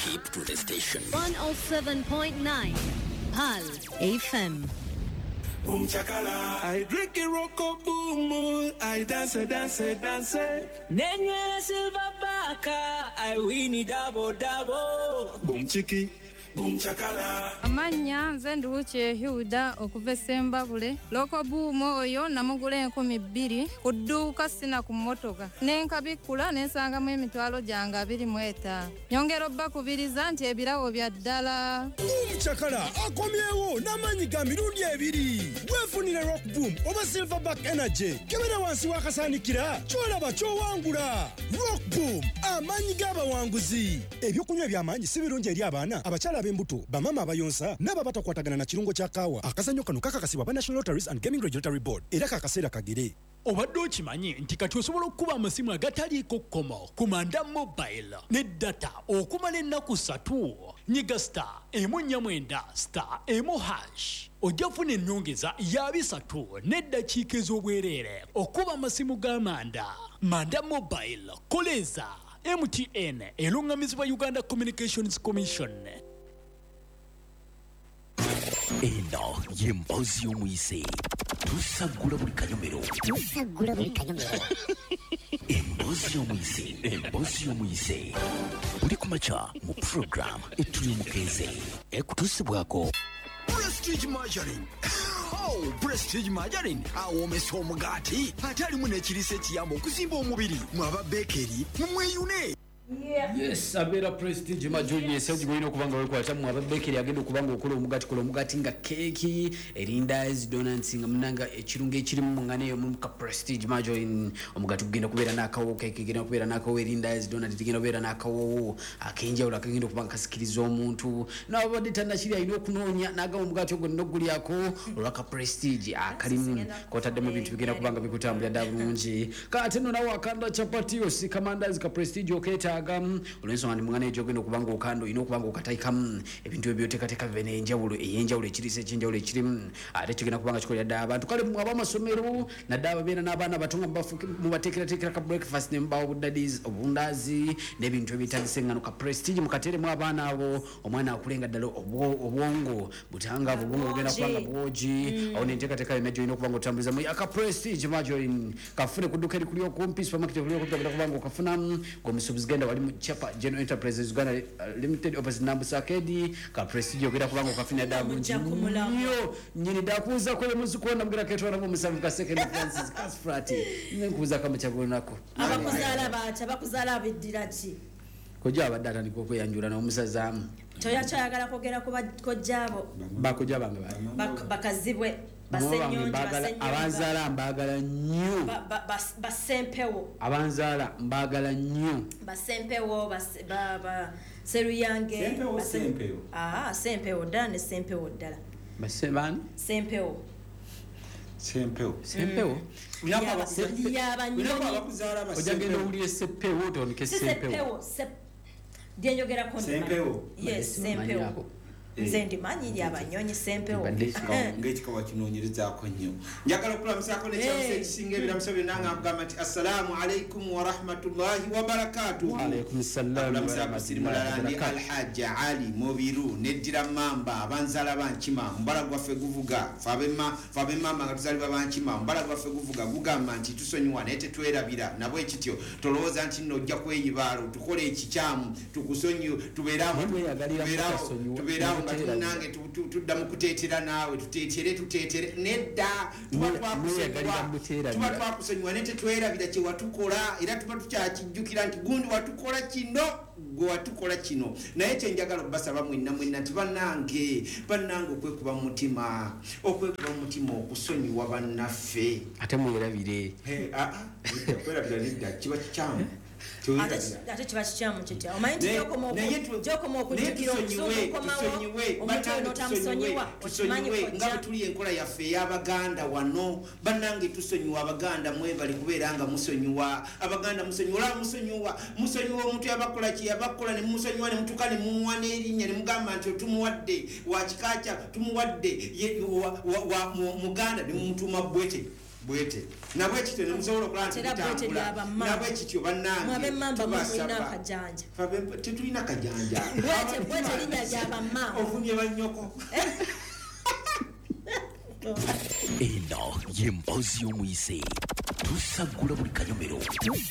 Keep to the station. 107.9 Pal FM. Boom chakala, I drink a rocko boom, I dance. Nenye silver baka, I win it double. Boom chiki, boom chakala. Amanya nze Nduuche Hilda okuva Sembabule loko buumo oyo namugula 1200 ku dduuka sina ku mmotoka nenkabikula nensangamu emitwalo gyange 25 nyongera obbakubiriza nti ebirawo bya ddala Chakala akomyewo n'amanyi ga mirundi ebiri weefunire Rock Boom oba Silverback Energy kebera wansi wakasaanikira kyolaba kyowangula Rock Boom amanyi g'abawanguzi ebyokunywa by'amaanyi si birungi eri abaana abakyala ab'embuto bamama abayonsa n'abo abatakwatagana na kirungo kya kaawa akazannyo kano kakakasibwa ba National Lotteries and Gaming Regulatory Board era kakaseera kagere obadde okimanyi nti kati osobola okukuba amasimu agataliiko kkomo ku Manda Mobile ne data okumala ennaku 3 nyiga star emu star emu hash ojja funa ennyongeza ya 3 n'eddakiika ez'obwereere okuba amasimu ga Manda Mobile koleza MTN elungamizibwa Uganda Communications Commission. Eno y'emboozi y'omuyise tusagula buli kanyomero emboozi y'omuyise buli kumakya mu program etuli omukeeze ekutuusibwako Prestige Margarine. Oh, Prestige Margarine awomesa omugaati ate alimu n'ekiriisa ekiyamba okuzimba omubiri mwaba bakery mumweyune. Yes, abera Prestige Margarine yesauji gwino okubanga wekwata mu ababakery agenda okubanga okola omugati nga keki erindazi donuts nga munanga ekirungo ekiri mu ngane yo mu Prestige Margarine omugati gugenda kubeera n'akawo keki genda kubeera n'akawo erindazi donut genda kubeera n'akawo akenjawulo akagenda okubanga kasikiriza omuntu n'abadde tannakiri alina okunoonya n'agamba omugati ogwo n'ogulyako olwaka Prestige akalimu kotadde mu bintu bigenda kubanga bikutambulira ddala bulungi kati nno nawo akanda chapati osika mandazi ka Prestige oketa olwensonga ndi mungana ekyo ogenda okubanga okando ino okubanga okatayikamu ebintu ebyoteekateeka bibe n'enjawulo ey'enjawulo ekiriisa ekyenjawulo ekirimu ate kigenda kubanga kikolera ddala abantu kale mu abamasomero naddala babeera n'abaana abato nga mubateekerateekera ka breakfast ne mubawa obundazi n'ebintu ebyetagisa engano ka Prestige mukateeremu abaana abo omwana akulenga ddala obwongo butangavu obwongo bugenda kubanga bwogi awo n'enteekateeka yonna gyolina okubanga otambulizamu aka Prestige Margarine kafune ku dduuka erikuli okumpi supermarket erikuli okumpi kubanga okafunamu ng'omusuubuzi genda wali mu Chapa General Enterprises Uganda Limited opposite Nambusa Arcade ka Prestige ogenda kubanga okafuna dabu nyo nyini dakuza ko muzikona mbira ketwa nabo musavu ka second Francis Kasfrati nkuza kama chabonako abakuzala abiddira ki koja abadata ndiko kweyanjula na omusazamu toyachayagala kogera kojjabo bakojabanga bakazibwe basenyonji abanzala mbagala nnyo basempewo abanzala mbagala nnyo basempewo seruyange sempewo ddala ne sempewo ddala basebani sempewo ojagenda owulire seppewo tonike sempewo dyenjogerako sempewo nze ndimanyi abanyonyi sempewo ng'ekikowa kinoonyerezaako nnyo njagala okulamusaako nekyamusa ekisinga ebiramuso byonna nga nkugamba nti assalamu alaikum warahmatullahi wabarakatuhulamusaako sirimulala ndi alhaja ali mubiru neddira mamba abanzala bankima mubala gwaffe guvuga fe ab'emamba nga tuzalibwa bankima mubala gwaffe guvuga gugamba nti tusonyiwa naye tetwerabira nabwe ekityo tolowooza nti nno ojja kweyibaalo tukole ekikyamu tukusonyi tubeerawo nange tudda mu kuteetera naawe tuteetere nedda tuba twakusonyiwa ne tetwerabira kye watukola era tuba tukyakijjukira nti gundi watukola kino gwe watukola kino naye kyenjagala obbasaba mwenna nti bannange okwekuba mu mutima okusonyiwa bannaffe ate mwerabire kwerabira nedda kiba kikyamu ate kiba kikyamu kitya omanyi nti gyokoma okujjukira tusonyiwe nga bwe tuli enkola yaffe ey'abaganda wano bannange tusonyiwa abaganda mwebali kubeera nga musonyiwa abaganda musonyiwa omuntu yabakola kyeyabakola ne musonyiwa ne mutuka ne mumuwa n'erinnya ne mugamba nti tumuwadde wakikakya tumuwadde muganda ne mumutuuma bwete bwete nabwe kityo ne musobola okulantambula nabwe kityo bannange mwabe mamba mulina akajanja tetulina kajanja bwete linnya lyaba mamba ovunye bannyoko eno y'emboozi y'omuyise tusagula buli kanyomero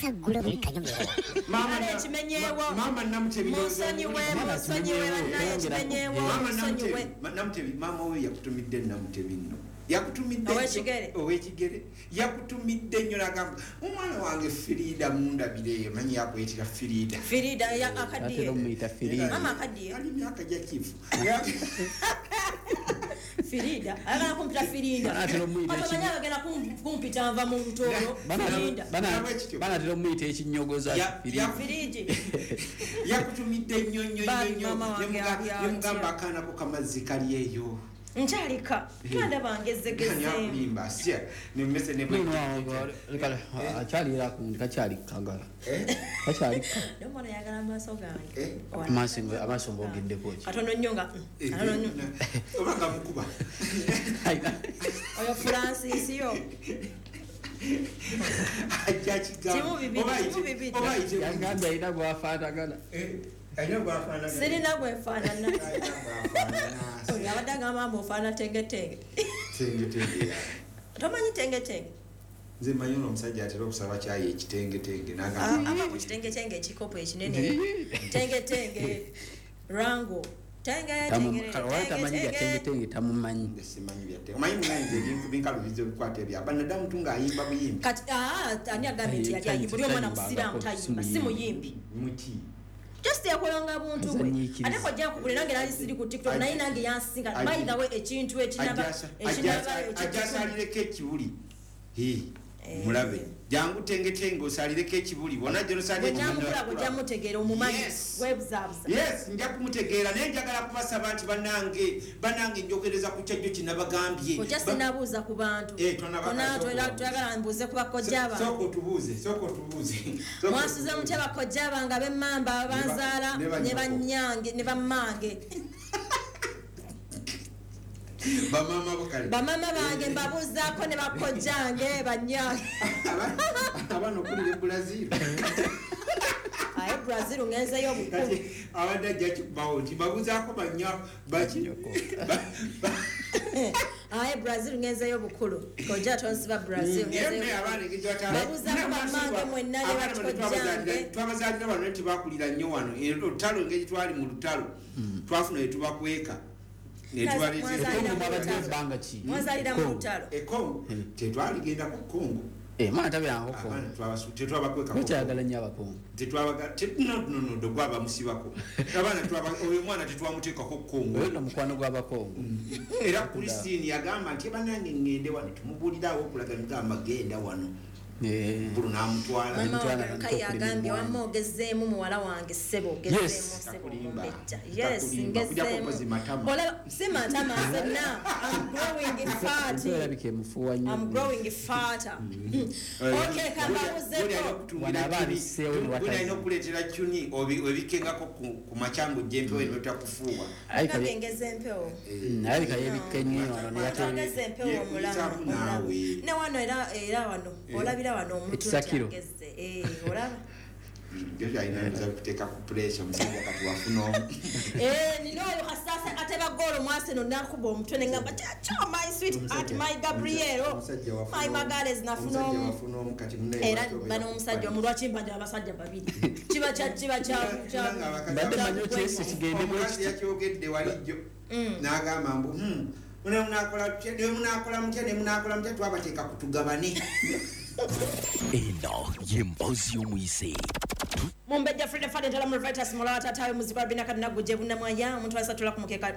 mama namutebi mama we yakutumidde namutebi nno yakutumidde owekigere yakutumidde nnyo nagamba omwana wange Firida mundabireyo manyi yakwetera Firida ali myaka gya kifu Firida agala kumpita Firida abanya bagenda kumpita nva mu lutolo Firida bana tero muyita ekinyogoza Firidi yakutumidde nnyo yemugamba akanako kamazzi kali eyo nchalika kanda bangezegeze nyamimba sia ni mese ne kala achalira kundi kagala ndomona yagala maso gange amaso ngogedde koji atono nyonga obanga mukuba oyo Francis yo yangambye ayina gwafaanagana sirina gwefaanana abadde agamba ofaana tengetenge tomanyi tengetenge nze manyi omusajja atera okusaba kyayi ekitengetenge aba ku kitengetenge ekikopo ekinene tengetenge rango tengetenge tamumanyi binkalubizo bikwata ebyo abanadamu tunga ayimba buyimbi kati ani agambye nti yali ayimba oli omwana musiraamu tayimba si muyimbi muki just yakolanga buntu bwe ate kojja kugula nange nali siri ku TikTok naye nange yansinga by the way ekintu ajasalireko ekibuli mulabe jangu tengetenge osalireko ekibuli bona jenosalirekulago jamutegeera omumanyi webuzabuza yes nja kumutegeera naye njagala kubasaba nti banange njogereza ku kyajjo kinabagambye ojja sinabuuza ku bantu twagala mbuuze ku bakojja abange soko tubuuze mwasuze mutya bakojja abange ab'emmamba abanzaala ne bannyange ne bammange bamama bange mbabuuzaako ne bakojjange bannyange abana okulira Brazil aye Brazil ngenzeyo obukulu abadde ajja kikubawo nti babuuzaako banya baki aye Brazil ngenzeyo obukulu kojja tonsiba Brazil babuuzaako bammange mwenna ne bakojjange twabazaalira bano ne tebakulira nnyo wano olutalo ngeri twali mu lutalo twafuna etubakweka mwazalira mu lutalo ekongo tetwaligenda ku Kongo mwana tabeeranga ku Kongo tetwabakweka kukyagala nnyo abakongo tetwabagala gwaba musibako abaana oyo mwana tetwamuteekako ku Kongo oyo nomukwano gw'abakongo era Christine yagamba nti banange ngende wano tumubulirawo okulaga mugamba genda wano bulu namutwala yagambye wamma ogezeemu muwala wange ssebo ogezeemu mumbejja yes ngezeemu si matama senna I'm growing fatter okay kababuzeeko okuleetera kyuni obikengako ku macyango gy'empewo ebitakufuuwa ngeze empewo ageze empewo omulamu ne wano era wano olabira wano omuntu ageze olaba ayinza kuteeka ku pressure omusajja kati wafuna nina oyo kasasa ate bagoolo mu Arsenal nakuba omutwe nengamba my sweet at my Gabriel my Magales nafuna omu era bano omusajja omulwaki mbanja abasajja babiri kiba badde manyo kyesi kigende yakyogedde walijjo n'agamba mbu nemunakola mutya twabateeka kutugabane eno y'emboozi y'omuyise mumbejja Frida Fade ntala mu Vitus Mola tatawe muzikwa bina kadina guje buna mwaya omuntu asatula ku mukeka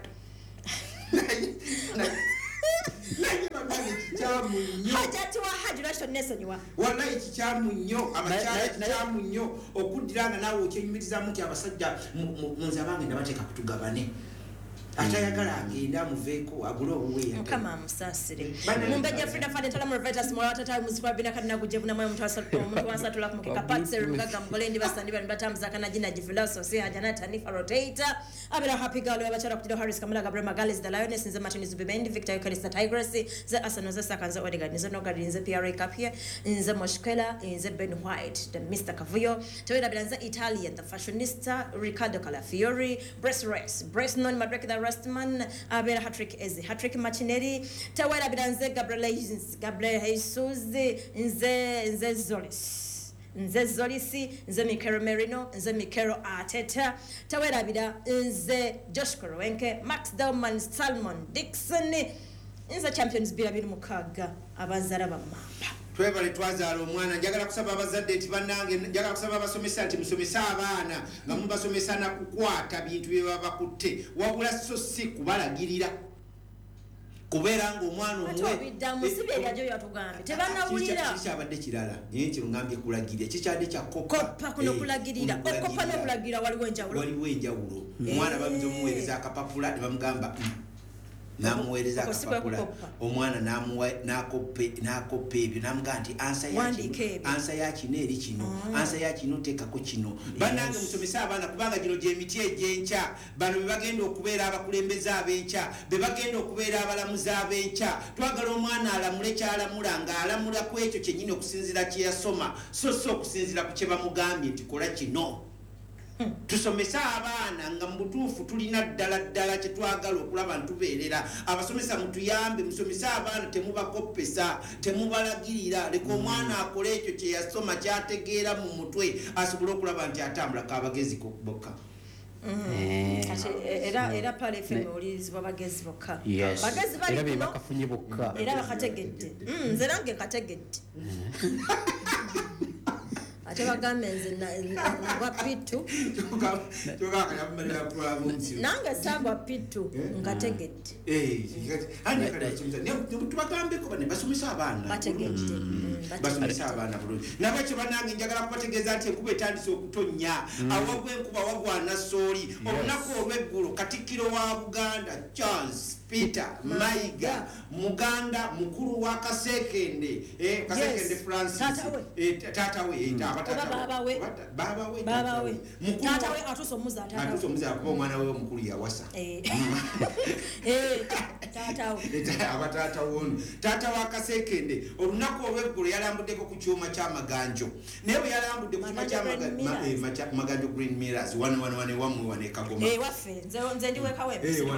hajati wa haji rasho nesonyiwa wallahi kikyamu nnyo abakyala kikyamu nnyo okuddiranga naawe okyenyumirizamu nti abasajja munze abange nabateeka kutugabane atayagala agenda amuveeko agula obuweya mukama amusaasire mumbeja Frida Fadi ntala mu Revetas Mola tata muzikwa bina kana kujevuna moyo mtu wasatula kumukeka Patsy Mgaga Mgolendi basandi bali batamza kana jina Jifilaso si hajana Tanifa Rotator abira Happy Girl wabachara kutido Harris Kamala Gabriel Magales the Lioness nze Martin Zubimendi Victor Eucharist Tigress ze Arsenal ze Sakanza Odegaard nze Nogard nze PRA Kapia nze Moshkela nze Ben White the Mr Kavuyo tawira bilanza Italian the fashionista Riccardo Calafiori Breast Race Breast Non Madrek the Rustman abira Hattrick Eze Hattrick Machineri tawira bilanza Gabriel Jesus nze Zolisi nze Mikero Merino nze Mikero Arteta tawerabira nze Josh Korowenke Max Delman Salmon Dixon nze Champions Bira biri mukaga abanzara bamamba twebale twazaala omwana njagala kusaba abazadde nti bannange njagala kusaba abasomesa nti musomesa abaana nga mubasomesa na kukwata bintu bye baba bakutte wabula so si kubalagirira kubeera ng'omwana tebanawulira kikyabadde kirala naye kino ngambye kulagirira kikyadde kyakoppa kuno kulagirira okoppa n'okulagirira waliwo enjawulo omwana bamuze omuweereza akapapula ne bamugamba namuweereza akapapula omwana nakoppe ebyo namugaa nti ansa ya kino eri kino ansa ya kino teekako kino bannange musomesa abaana kubanga gino gyemiti egyenkya bano be bagenda okubeera abakulembeze ab'enkya be bagenda okubeera abalamuzi ab'enkya twagala omwana alamule kyalamula ng'alamula ku ekyo kyennyini okusinziira kye yasoma so okusinziira ku kye bamugambye nti kola kino tusomesa abaana nga mu butuufu tulina ddala kye twagala okulaba ntubeerera abasomesa mutuyambe musomesa abaana temubakoppesa temubalagirira leka omwana akole ekyo kye yasoma kyategeera mu mutwe asobole okulaba nti atambula kabagezi bokka era pale feme olizibwa bagezi bokka bagezi bali bakafunye bokka era bakategedde nze nange kategedde ate bagambe nze ngwa pitu nange sagwa pitu ngategedde tubagambeko bane basomesa abaana basomesa abaana bulungi nabwekyo bannange njagala kubategeeza nti enkuba etandise okutonnya awagwa enkuba wagwana sooli olunaku olw'eggulo katikkiro wa Buganda Charles Peter Mayiga muganda mukulu wa Kasekende Kasekende Francis tatawe babawe tatawe atusomuza kuba omwana we omukulu yawasa abatatawe ono tata wa Kasekende olunaku olw'eggulo yalambuddeko ku kyuma ky'amaganjo naye bwe yalambudde ku kyuma ky'amaganjo Green Mirrors wane Kagoma waffe nze ndiwekawe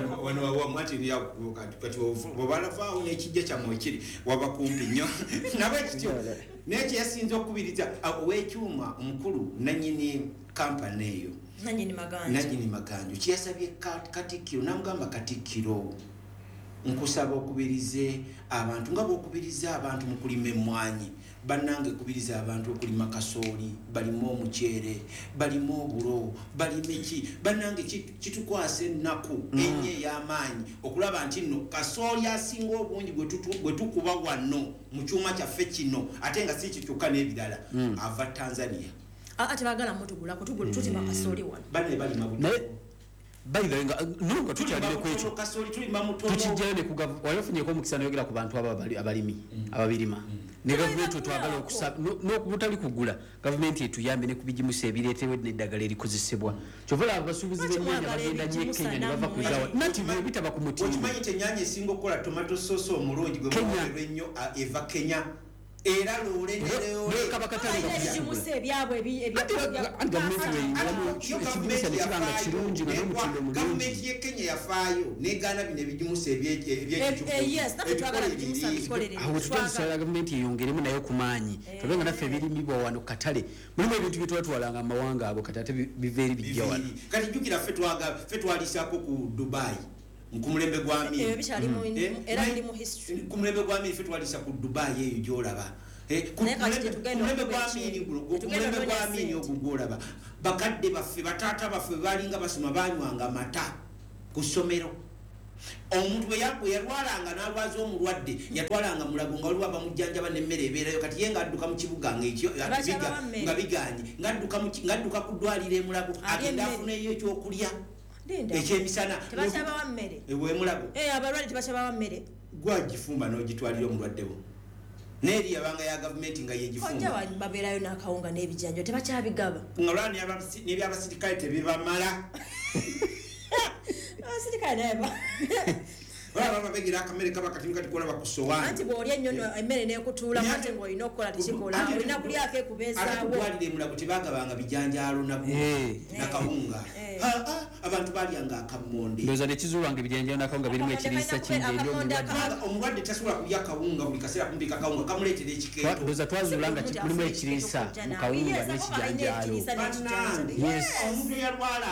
kati obalafaawo n'ekijja kyammwe ekiri waba kumpi nnyo nabwekityo nekyo yasinza okubiriza ow'ekyuma omukulu nanyini kampani eyo nanyini maganjo kyeyasabye katikkiro namugamba katikkiro nkusaba okubirize abantu nga bwokubiriza abantu mu kulima emmwanyi bannange kubiriza abantu okulima kasooli balimu omuceere balimu obulo balime ki bannange kitukwasa ennaku enye ey'amaanyi okulaba nti nno kasooli asinga obungi bwe tukuba wano mu kyuma kyaffe kino ate nga si kikyuka n'ebirala ava Tanzania ate bagala mutugula kutugula tutima kasooli wano bane balima bayigalenga nunga tukyalire ku ekyo tukijjayo ne wayafunyeko omukisa n'ayogera ku bantu abalimi ababirima ne gavumenti twagala okusaba n'okubutali kugula gavumenti etuyambe ne kubijimusa ebireetewe n'eddagala erikozesebwa kyovala abasuubuzi b'ennyaanya bagenda nnyo e Kenya ne bava kuzawa nati bwe bitaba ku mutindo okimanyi nti ennyaanya esinga okukola tomato sauce omulungi gwe muwerwa ennyo eva Kenya era gavumenti ye Kenya yafaayo negaana bino ebijimusa ebyekitutusala gavumenti eyongeremu nayo ku maanyi tobenga naffe ebirimibwa wano katale mulimu ebintu byetwatwalanga amawanga ago kati ate biva eri bijja wano kati jjukira ffe twalisaako ku Dubai nkumulembe gw'amini kumulembe gw'amini ffe twalisa ku Dubai eyo gyolaba kumulembe gw'amini ogwo gwolaba bakadde baffe bataata baffe balinga basoma banywanga mata ku ssomero omuntu bwe yalwalanga n'alwaza omulwadde yatwalanga mulago nga waliwo abamujjanjaba n'emmere ebeerayo kati ye ng'adduka mu kibuga nga biganye ng'adduka ku ddwaliro emulago agenda afuneyo ekyokulya ekyemisana tebakyabawa mmere wemulago abalwadde tebakyabawa mmere gwagifumba n'ogitwalira omulwaddebo n'eri yabanga ya gavumenti nga yegifumba babeerayo n'akawunga n'ebijanjo tebakyabigaba nga lwani n'ebyabasirikale tebibamala abasirikale naye baba begira akamere kaba katimu kati kola bakusowana anti bwolya nnyo emmere n'ekutuula ate ng'olina okukola tekikola olina kulyako ekubezaawo twalire emulago tebagabanga bijanjaalo nakawunga abantu balyanga akammonde ndoza nekizulwanga ebijanjaalo nakawunga birimu ekiriisa kingi omulwadde tasobola kulya akawunga buli kaseera kumpika akawunga kamuleetera ekikeeto ndoza twazulanga mulimu ekiriisa mu kawunga n'ekijanjaalo omuntu eyalwala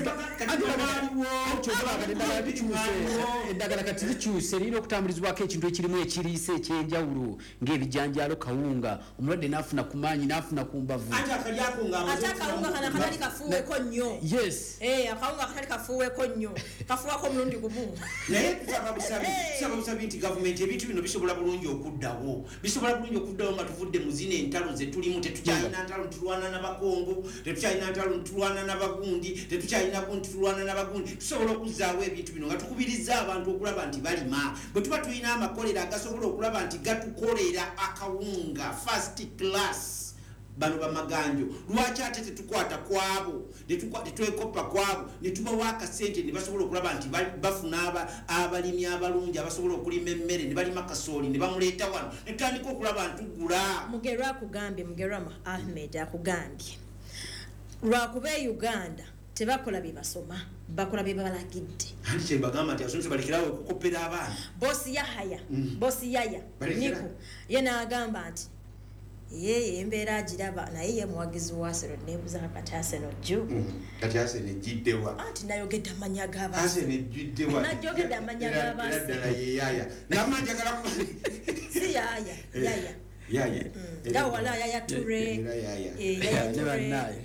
eddagala kati likyuse lirina okutambulizibwako ekintu ekirimu ekiriisa ekyenjawulo ng'ebijanjaalo kawunga omulwadde n'afuna ku maanyi n'afuna ku mbavu ate akawunga kana katali kafuuweko nnyo akawunga katali kafuuweko nnyo kafuuwako omulundi gumu naye tusaba busabi nti gavumenti ebintu bino bisobola bulungi okuddawo nga tuvudde mu zino entalo ze tulimu tetukyalina ntalo ntulwana n'abakongo tetukyalina ntalo ntulwana n'abagundi tetukyalina ntulwana n'abagundi tusobola okuzzaawo ebintu bino nga tukubiriza abantu okulaba nti balima bwe tuba tulina amakolero agasobola okulaba nti gatukolera akawunga first class bano bamaganjo lwaki ate tetukwata kwabo netwekopa kwabo netubawa akasente ne basobola okulaba nti bafuna abalimi abalungi abasobola okulima emmere ne balima kasooli ne bamuleeta wano netutandika okulaba ntugula mugerwa Ahmed akugambye lwakuba Uganda tebakola bye basoma bakola bye balagidde anti kyebagamba nti asomesa balekerawo okukopera abaana bosi yaya niko ye n'agamba nti ye embeera agiraba naye ye muwagizi wa Arsenal nebuza kati Arsenal jju kati Arsenal ejjiddewa anti nayogedde amanya g'aba Arsenal ejjiddewa najogedde amanya g'aba ye yaya namajagala si yaya nga wala yaya Toure yaya Toure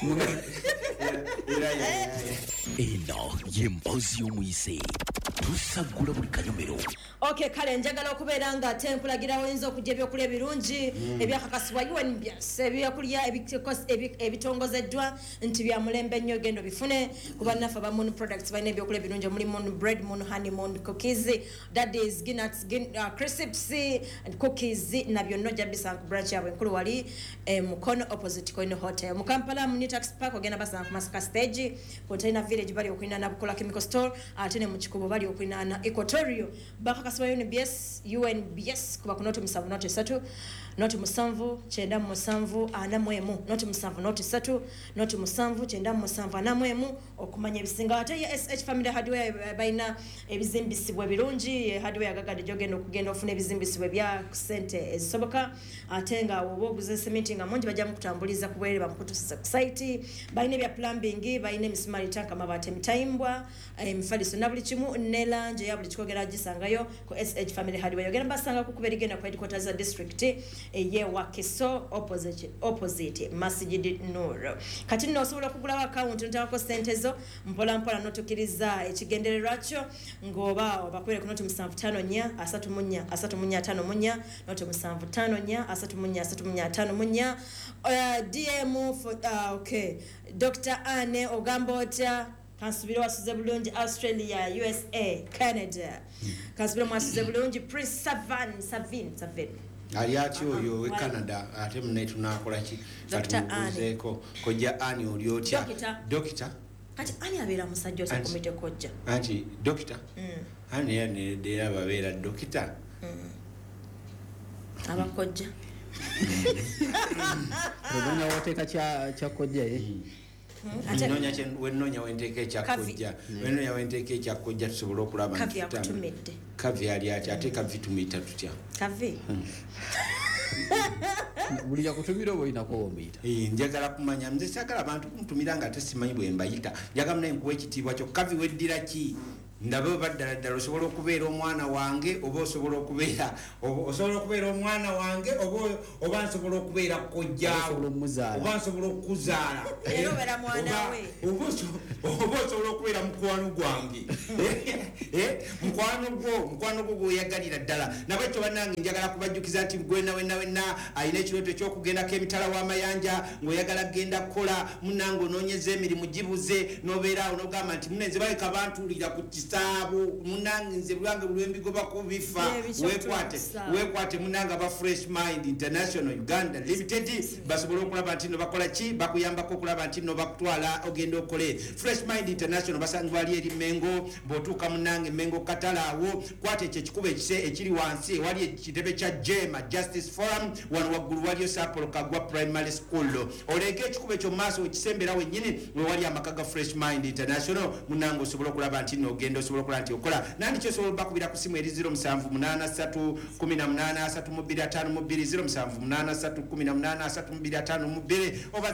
eno y'emboozi y'omuyise tusagula buli kanyomero okay kale njagala okubeera nga ate nkulagirawo oyinza okujja ebyokulya ebirungi ebyakakasibwa UNBS ebyokulya ebitongozeddwa nti bya mulembe nnyo gendo bifune kuba naffe aba Moon Products balina ebyokulya ebirungi omuli Moon bread, Moon honey, Moon cookies, daddies, nuts, crisps and cookies na byonna ojja bisanga ku branch yabwe enkulu wali Mukono opposite Coin Hotel mu Kampala mu Tax Park ogenda basanga ku Masaka stage Container Village bali okulina na Bukola Chemical Store ate ne mu Kikubo bali okulina na Equatorial bakakasibwa UNBS kuba ku noti 7 noti 3 noti 7 kyenda 7 anamwemu noti 7 noti 3 noti 7 kyenda 7 anamwemu okumanya ebisinga ate ya SH Family Hardware baina ebizimbisibwa birungi hardware agagadde jogenda okugenda ofuna ebizimbisibwa bya sente ezisoboka ate nga obo oguze cement nga mungi bajja mukutambuliza kubwere bamukutusiza ku site baina bya plumbing baina emisumali tanka mabate mitayimbwa emifaliso na buli kimu ne lange ya buli kikogera gisangayo ku SH Family Hardware yogera basanga ku kuberigenda ku headquarters za district ye Wakiso opposite Masjid Nur kati no osobola kugula account ntako sente zo mpola notukiriza ekigendererwa kyo ngoba bakwere ku noti 754 3 5 noti 754 3 DM okay Dr. Anne Ogambota kansubira wasuze bulungi Australia, USA, Canada kansubira mwasuze bulungi Prince Savin ali ati oyo we Canada ate mune tunakola ki katubuzeeko kojja ani oli otya dokita kati ani abeera musajja otakomite kojja anti dokita ani yanedera babeera dokita abakojja Rodonya woteeka kya kojja wenonya wenteeka ekyakojja wenonya wenteeka ekyakojja tusobola okulaba kavi ali ati ate kavi tumuyita tutya kavi buli yakutumira oba oyinako omuyita njagala kumanya nze sagala abantu kumutumira nga tesimanyi bwe mbayita njagala naye nkuwa ekitiibwa kyo kavi weddira ki ndabe baddala osobola okubeera omwana wange oba osobola okubeera omwana wange oba nsobola okubeera kojjaawo oba nsobola okukuzaala era obeera mwana we oba osobola okubeera mukwano gwange mukwano gwo gweyagalira ddala nabwekyo bannange njagala kubajjukiza nti gwe wenna alina ekirooto eky'okugendako emitala w'amayanja ng'oyagala kugenda kukola munnange onoonyeza emirimu gibuze n'obeeraawo n'ogamba nti munenze baleka bantuulira ku kisaabu munnange nze bwange buli wembigobako bifa weekwate munnange aba Fresh Mind International Uganda Limited basobole okulaba nti no bakola ki bakuyambako okulaba nti no bakutwala ogenda okole Fresh Mind International basangibwa ali eri Mengo bw'otuuka munnange Mengo katalaawo kwate ekyo ekikuba ekiri wansi wali ekitebe kya Jema Justice Forum wano waggulu waliyo Sapolo Kagwa Primary School oleke ekikuba ekyo maaso okisembera wennyini we wali amaka ga Fresh Mind International munnange osobola okulaba nti n'ogenda osobola okulaba nti okola nandi kyosobola bakubira ku simu eri 0783183252 oba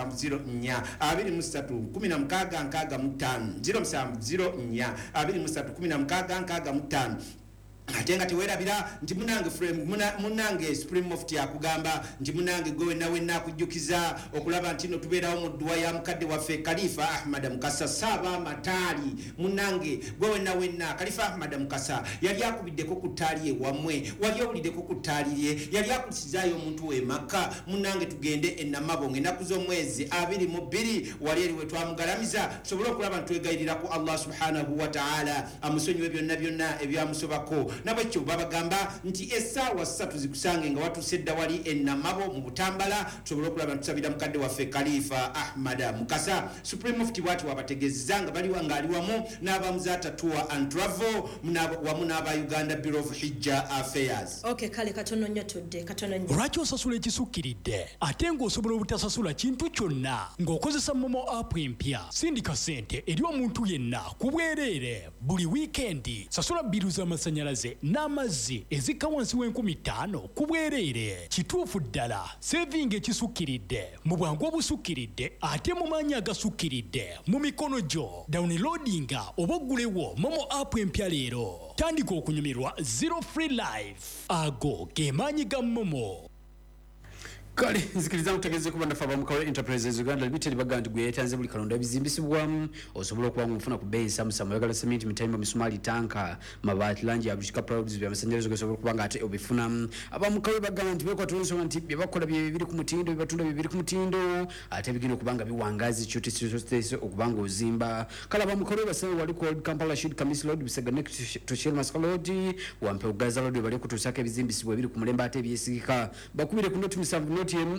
0704231665 ate nga teweerabira nti munange Supreme Mufti akugamba nti munange gwe wenna akujjukiza okulaba nti no tubeerawo mu dduwa ya mukadde waffe Khalifa Ahmad Mukasa Saba Matali munange gwe wenna Khalifa Ahmad Mukasa yali akubiddeko ku ttaali ewammwe wali owuliddeko ku ttaali lye yali akusizaayo omuntu w'emaka munange tugende ennamabonge ennaku z'omwezi 22 wali eri we twamugalamiza tusobole okulaba nti twegayirira ku Allah subhanahu wa ta'ala amusonyiwe byonna ebyamusobako nabwekyo babagamba nti essaawa 3 zikusange nga watuuse dda wali ennamabo mu Butambala tusobole okulaba ntusabira mukadde waffe Khalifa Ahmad Mukasa Supreme Mufti bwati wabategeezeza nga baliwa ngaali wamu n'abamuzaata Tour and Travel wamu n'aba Uganda Bureau of Hijja Affairs. Okay kale katono nnyo tudde lwaki osasula ekisukkiridde ate ng'osobola obutasasula kintu kyonna ng'okozesa Momo app empya sindika ssente eri omuntu yenna ku bwereere buli wiikendi sasula bbiru z'amasannyalaze n'amazzi ezikka wansi w'50,000 ku bwereere kituufu ddala sevinga ekisukkiridde mu bwangu obusukkiridde ate mu maanyi agasukkiridde mu mikono gyo downloadinga oba oggulewo Momo app empya leero tandika okunyumirwa zero free life ago ge maanyi ga Momo. Kale nzikiriza mutegeze kuba nafa bamukawe Enterprises Uganda Limited bagandi gwe yatanze buli kalonda bizimbisibwamu osobola okuba ngufuna ku bei samusamo yagala cement mitambo misumali tanka mabati lanji abishika products bya masanjalezo gosobola kubanga ate obifuna abamukawe bagandi beko tonso nti byabakola bibiri ku mutindo bibatunda bibiri ku mutindo ate bigino kubanga biwangazi chuti state okubanga ozimba kala abamukawe basawe wali ku Kampala Shid Kamis Road bisega next to Shell Maskalodi wampe ugaza road bali kutusaka bizimbisibwa biri ku mulemba ate byesigika bakubire ku noti misavu NOTM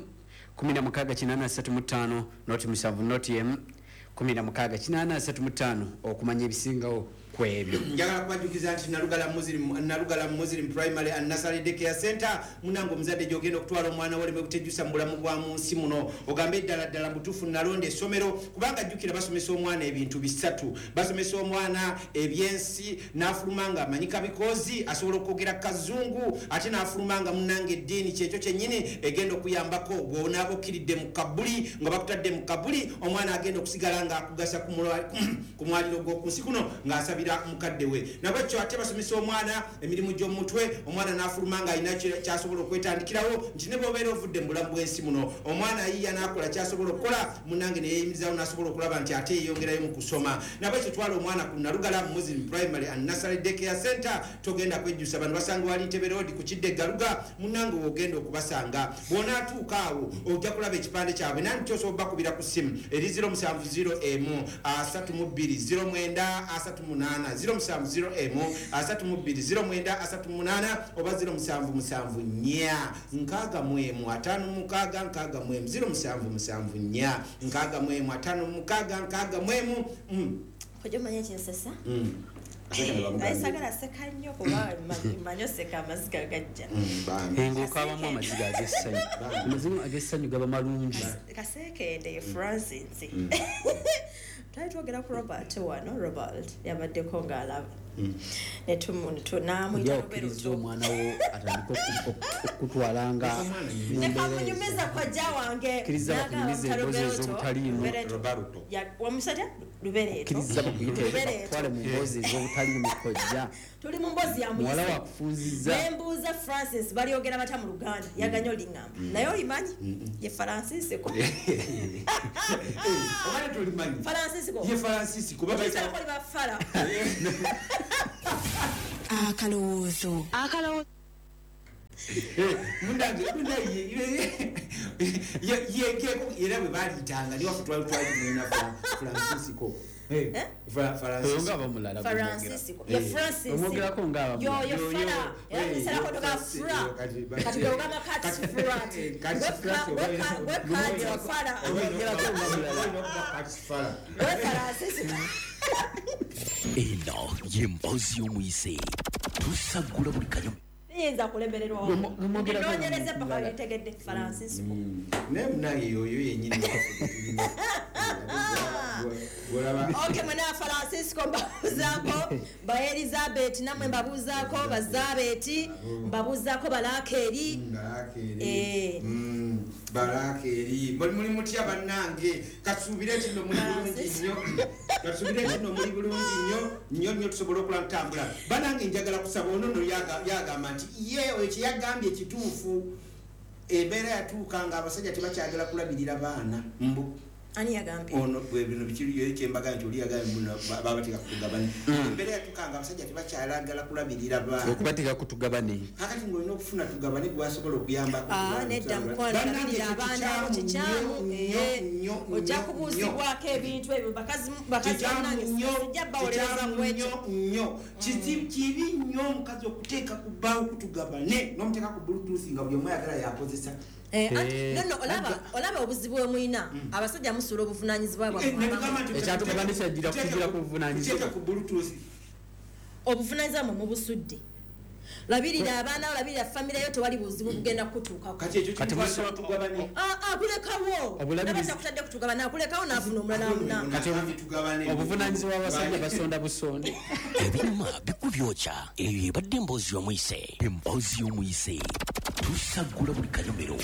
1685 noti misavu NOTM 1685 okumanya ebisingawo kwebyo njagala kubajjukiza nti Nalugala Muslim Primary and Nursery Daycare Center munango omuzadde gyogenda okutwala omwana wo bwetejjusa mu bulamu bwa munsi muno ogambe ddala butuufu nalonda essomero kubanga ajjukira basomesa omwana ebintu bisatu basomesa omwana ebyensi n'afulumanga amanyika bikozi asobola okwogera kazungu ate n'afulumanga munange eddiini kyekyo kyennyini egenda okuyambako bw'onaaba okkiridde mu kabuli nga bakutadde mu kabuli omwana agenda okusigala nga akugasa ku mwaliro gw'oku nsi kuno ng'asabira mukadde we nabwekyo ate basomesa omwana emirimu gy'omutwe omwana n'afulumanga alina kyasobola okwetandikirawo nti ne bw'obeera ovudde mu bulamu bw'ensi muno omwana ayiya n'akola kyasobola okukola munange ne yeeyimirizawo n'asobola okulaba nti ate yeeyongerayo mu kusoma nabwekyo twala omwana ku Nalugala Muslim Primary and Nursery Daycare Center togenda kwejjusa bano basanga wali Ntebe Road ku Kidde Galuga munange wogenda okubasanga bw'onaatuuka awo ojja kulaba ekipande kyabwe nani kyosobola bakubira ku ssimu eri 0701 320938 0701 oba 0774 0664 ojomanya ekinsasa ayisagala seka nnyo kuba manyoseka amaziga gajja engokabamu amaziga agessanyu amaziga agessanyu gaba malungi kasekende Francis twali twogera ku Robert wano Robert yabaddeko ng'alaba netumutunamwita okiriza omwana wo atandika okutwalanga nekamunyumiza kwajja wange kiriza bakunyumiza embozi ez'obutaliimu wamusajja lubereeto kiriza bakuyitwale mu mbozi ez'obutaliimu kojja tuli mu mbozi ya muwala wakufunziza nembuuza Francis balyogera batya mu Luganda yaganya olingamba naye olimanyi ye Francis ko Francis kuba bafala Akalowoozo. mundange era bwe baliitanga niwafe twalitwalimwena Francisco omwogerako eno yembozi y'omuyise tusagula buli kanyuma yinza kulemererwa nonyereze paka yetegedde Francisco naye munange yoyo yenyini okay mwana Francisco mbabuzaako ba Elizabeth namwe mbabuzaako ba Zabeti mbabuzaako balakeri balakeri muli mutya bannange kasuubire kino muli bulungi nnyo tusobola okulatambula bannange njagala kusaba onono yagamba nti ye ekiyagambye ekituufu embeera yatuuka nga abasajja tebakyagala kulabirira baana mbu ani yagambye ono bino bikiriyo ekyembaga nti oli yagambye babateeka kutugabane embeera yatuuka abasajja tebakyalagala kulabirira baana okubateeka kutugabane kakati ng'olina okufuna tugabane gwasobola okuyambako nedda mukwano labirira abaana abo kikyamu ojja kubuuzibwako ebintu ebyo bakazi bannange bawulereza nnyo kibi nnyo omukazi okuteeka ku bbaawo kutugabane n'omuteeka ku bluetooth nga buli omu ayagala yakozesa nono olaba obuzibu bwe mwina abasajja musuula obuvunanyizibwa ekyatugabanisa jira kugira ku buvunanyizibwa obuvunanyizibwa mubusudde labirira abaana labirira famire yo tewali buzibu bugenda kutuukako kulekawo nabatakutadde kutugabana kulekawo nafuna omulala obuvunanyizibwa abasajja basonda busonde ebinyuma bikubyokya eyo ebadde emboozi y'omuyise emboozi y'omuyise tusagula buli kanyomero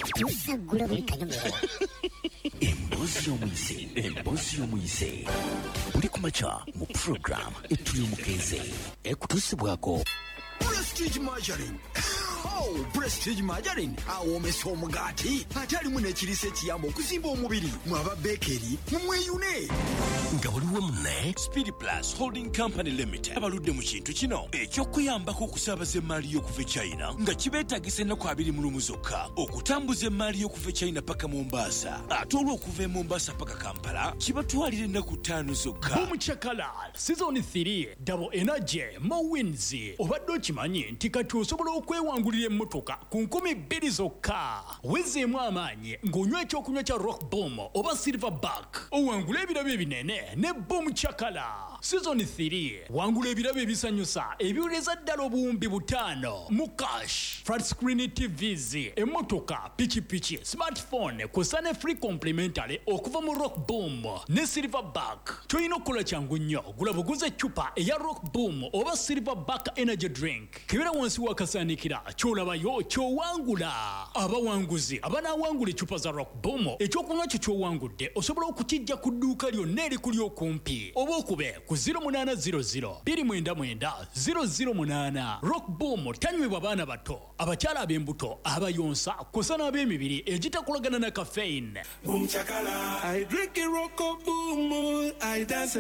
emboozi y'omuyise buli kumakya mu program etuli omukeze ekutuusibwako Prestige Margarine. Oh, Prestige Margarine. Awomesa omugaati ate alimu n'ekiriisa ekiyamba okuzimba omubiri mwaba bekeri mumweyune nga waliwo munne Speed Plus Holding Company Limited abaludde mu kintu kino ekyokuyambako okusaabaza emmaali y'okuva China nga kibeetagisa ennaku 20 zokka okutambuza emmaali y'okuva China paka Mombasa ate olw'okuva e Mombasa paka Kampala kibatwalira ennaku 5 zokka. Bomuchakala Season 3 Double Energy Mowins obadde okimanyi nti kati osobola okwewangulira emmotoka ku 2,000 zokka wezeemu amaanyi ng'onywa ekyokunywa kya Rock Boom oba Silverback owangula ebirabo ebinene ne Bomuchakala. Season 3 wangula ebirabo ebisanyusa ebiwuleza ddala obuwumbi 5 mu cash, flat screen TVs, emmotoka, pikipiki, smartphone kusa ne free complimentary okuva mu Rock Boom ne Silverback. Kyolina okukola kyangu nnyo gula buguze eccupa eya Rock Boom oba Silverback energy drink kibera wansi wakasaanikira kyolabayo kyowangula. Abawanguzi abanawangula eccupa za Rock Boom ekyokunywa kyo kyowangudde osobola okukijja ku dduuka lyonna erikuli okumpi oba okube ku 0800 299 008. Rock Boom tanywebwa baana bato, abakyala ab'embuto, abayonsa kusa n'ab'emibiri egitakolagana na caffeine. Boom chakala, I drink it rock up boom, I dance.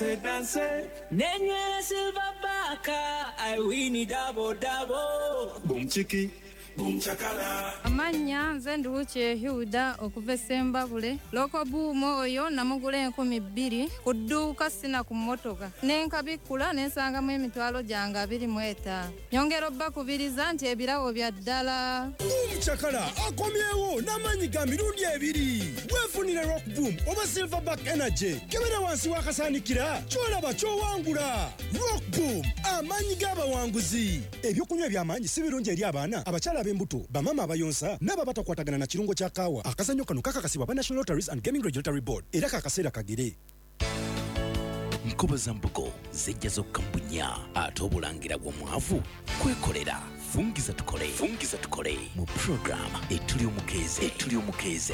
Nenywera Silverback, I win it double. Boom chiki, boom chakala. Amanya nze Nduwuki Hilda okuva Sembabule. Loko buumo oyo namugula 2,000 ku dduuka sina ku mmotoka. Nenkabikula nensangamu emitwalo gyange 25. Nyongera obbakubiriza nti ebirawo bya ddala. Chakala akomyewo n'amanyi ga mirundi 2. Weefunire Rock Boom oba Silverback Energy kebera wansi wakasaanikira kyolaba kyowangula. Rock Boom amanyi g'abawanguzi. Ebyokunywa by'amaanyi si birungi eri abaana, abakyala ab'embuto, bamama abayonsa n'abo abatakwatagana na kirungo kya kaawa. Akazannyo kano kakakasibwa ba National Lotteries and Gaming Regulatory Board era kakaseera kagere. enkoba za mbugo zijja zokka mbunya ate obulangira bw'omwavu kwekolera. Fungiza tukole mu program etuli omukeeze.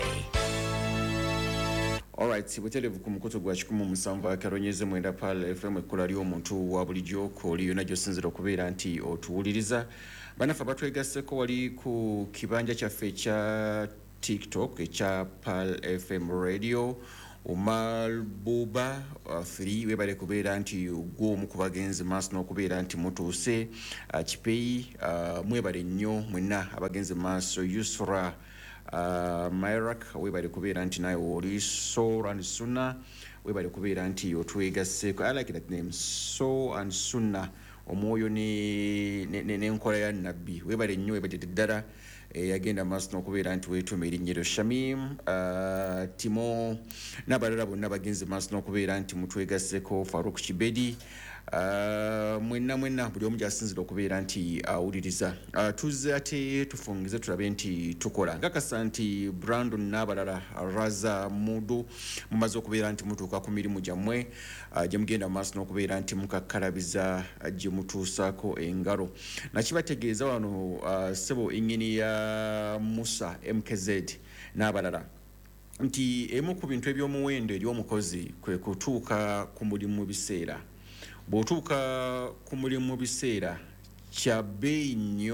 Alright, buterevu ku mukoto gwa 17 akaronyeze mwenda pal FM ekkola ly'omuntu wa bulijjo koli yonna gy'osinzira okubeera nti otuwuliriza. Banafa batwegasseko wali ku kibanja kyaffe ekya TikTok ekya Pal FM Radio. Omar Buba 3 webale kubeera nti gw'omu ku bagenzi maaso n'okubeera nti mutuuse. Kipeyi mwebale nnyo mwenna abagenzi maaso. Yusra Myrak webale kubeera nti naye oli. So and Sunna webale kubeera nti otwegasseko. I like that name, So and Sunna. Omwoyo n'enkola ya nabbi webale nnyo webale ddala yagenda maaso n'okubeera nti weetuuma erinnya eryo. Shamim Timo n'abalala bonna bagenzi maaso n'okubeera nti mutwegasseko. Faruk Kibedi mwenna buli omu gy'asinzira okubeera nti awuliriza. Tuzze ate tufungize tulabe nti tukola nkakasa nti Brandon n'abalala Raza Mudu mumaze okubeera nti mutuuka ku mirimu gyammwe gye mugenda maaso n'okubeera nti mukakkalabiza gye mutuusaako engalo. Nakibategeeza wano ssebo ennyini ya Musa MKZ n'abalala nti emu ku bintu eby'omuwendo ery'omukozi kwe kutuuka ku mulimu biseera. Bw'otuuka ku mulimu biseera kya bbeeyi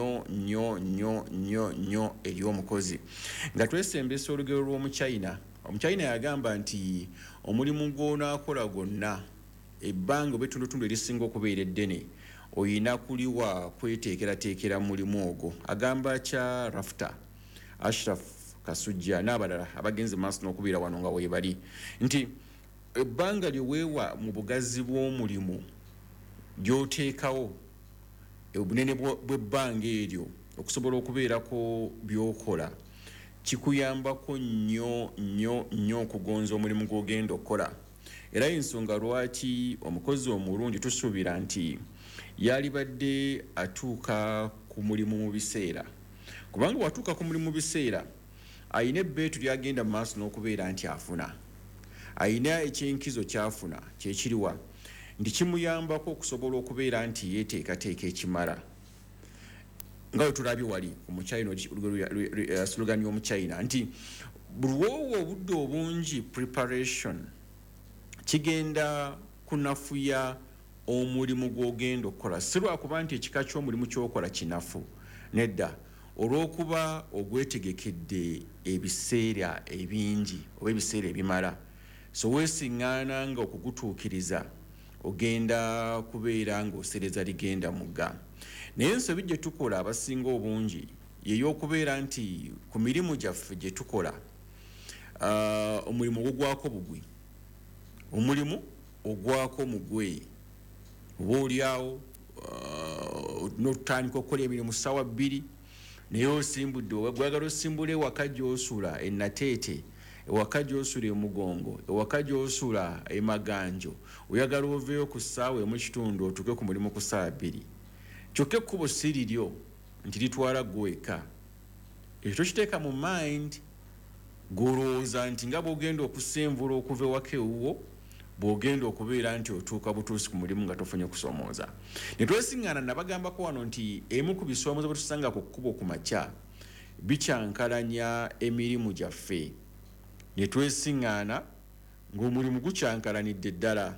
nnyo ery'omukozi. Nga twesembesa olugero lw'Omuchina. Omuchina yagamba nti omulimu gw'onaakola gwonna ebbanga oba ettundutundu erisinga okubeera eddene oyina kuliwa kweteekerateekera mulimu ogwo. Agamba kya Rafta Ashraf Kasujja n'abalala abagenzi maaso n'okubeera wano nga weebali nti ebbanga lye weewa mu bugazi bw'omulimu gy'oteekawo obunene bw'ebbanga eryo okusobola okubeerako by'okola kikuyambako nnyo okugonza omulimu gw'ogenda okukola. Era ensonga lwaki omukozi omulungi tusuubira nti yalibadde atuuka ku mulimu mu biseera. Kubanga watuuka ku mulimu mu biseera ayina ebbeetu lyagenda mu maaso n'okubeera nti afuna. Ayina ekyenkizo kyafuna kyekiriwa nti kimuyambako okusobola okubeera nti yeeteekateeka ekimala. Nga wetulabye wali Omuchina slogan y'Omuchina nti bulwowo obudde obungi preparation kigenda kunafuya omulimu gw'ogenda okukola. Si lwakuba nti ekika ky'omulimu ky'okola kinafu, nedda olw'okuba ogwetegekedde ebiseera ebingi oba ebiseera ebimala. So weesiŋŋaana nga okugutuukiriza ogenda kubeera ng'osereza ligenda mugga. Naye ensobi gye tukola abasinga obungi y'ey'okubeera nti ku mirimu gyaffe gye tukola omulimu ogugwako bugwi. Omulimu ogwako mugwe. Oba oliawo n'otandika okukola emirimu ssaawa 2 naye osimbudde gwagala osimbula ewaka gy'osula ennateete, ewaka gy'osula emugongo, ewaka gy'osula emaganjo, oyagala oveeyo ku ssaawa emu kitundu otuuke ku mulimu ku ssaawa 2. Kyokka ekkubo si liryo nti litwala gweka. Ekyo tokiteeka mu mind gw'olowooza nti nga bw'ogenda okusenvula okuva ewaka ewuwo bw'ogenda okubeera nti otuuka butuusi ku mulimu nga tofunye kusoomooza. Ne twesiŋŋaana nabagambako wano nti emu ku bisoomoozo bwe tusanga ku kkubo ku makya bikyankalanya emirimu gyaffe. Ne twesiŋŋaana ng'omulimu gukyankalanidde ddala.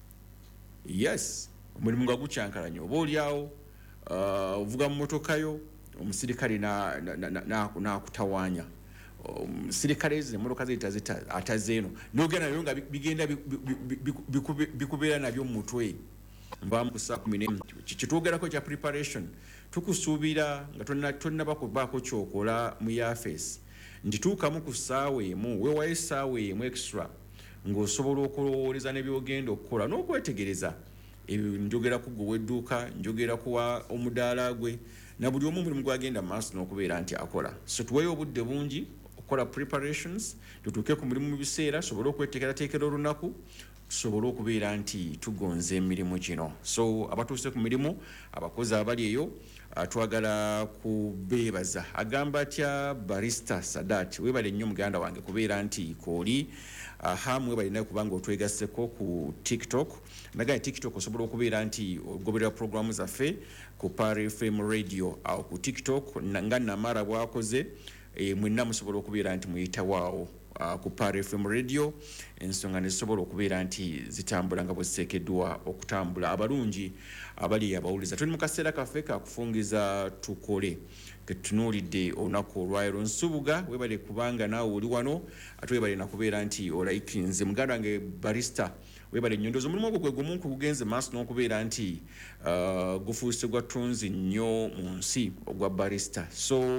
Yes, omulimu nga gukyankalanya. Oba oliawo ovuga mu motokayo omusirikale n'akutawaanya. Omusirikale ezo emmotoka zeyita atazeeno n'ogenda nayo nga bigenda bikubeera nabyo mu mutwe. Nvaamu ku saa 10 kitwogerako kya preparation. Tukusuubira nga tonnabakubaako kyokola mu yafeesi nti tuukamu ku ssaawa emu weewayo essaawa emu extra ng'osobola okulowooleza n'ebyogenda okukola n'okwetegereza. Njogera ku gwe w'edduuka, njogera ku omudaala gwe na buli omu omulimu gwagenda mu maaso n'okubeera nti akola. So tuweeyo obudde bungi okukola preparations tutuuke ku mulimu mu biseera, tusobole okweteekerateekera olunaku, tusobole okubeera nti tugonza emirimu gino. So abatuuse ku mirimu abakozi abali eyo twagala kubeebaza. Agamba atya Barista Sadat, webale nnyo muganda wange kubeera nti kooli hamwe balina kubanga otwegasseko ku TikTok. Nagaye TikTok osobola okubeera nti ogoberera programu zaffe ku Pari FM Radio au ku TikTok nga namara bwakoze mwenna musobola okubeera nti muyitawaawo ku Pari FM Radio. Ensonga nezisobola okubeera nti zitambula nga bwezisekeddwa okutambula. Abalungi abali abawuliza tuli mu kaseera kaffe kakufungiza tukole ketunuulidde olunaku olwaleero. Nsubuga webale kubanga naawe oli wano ate webale nakubeera nti olaikinze. Muganda wange Barista webale nnyo. Omulimu ogwo gwe gumu gugenze maaso n'okubeera nti gufuuse gwa ttunzi nnyo mu nsi ogwa Barista. So